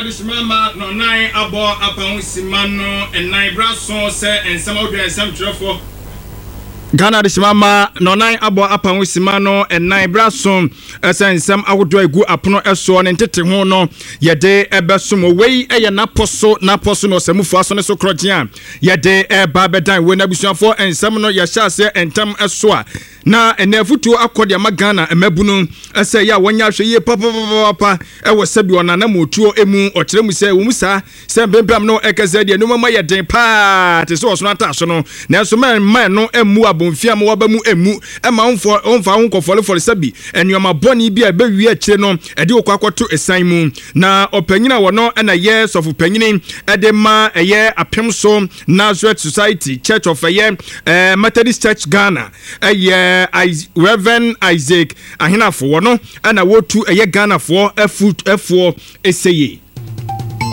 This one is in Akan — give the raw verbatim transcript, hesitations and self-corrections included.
Ghana Dishmama no nine abo apan simano and nine brasso say and some of the some trafo Ghana Dishmama no nine abo apan simano and nine brasso and some awodo egu apono eso ne tete ho no yede ebesum we eye na poso na poso no samufu aso ne so krogia yede e ba bedan we na busuafo and some no ya sha se entam eso a na enefutu akode ma Ghana emabunu ese ya wonya hwe ye papa papa e wo sabi ona na motuo emu o kire mu se wo musa se bempam no ekeze de no mama ye den pa te so so na ta so no na so man man no emu abonfia mo wabamu emu e ma onfo onfa onkofole fole sabi enuoma boni bi a be wi a kire no e de okwakoto esan mu na opanyina wo no na ye sofu panyini e de ma eye apem so Nazareth Society Church of Eye eh, Methodist Church Ghana eye Reverend Isaac ahinafo no ana wotu eye Ghana for efut efo eseye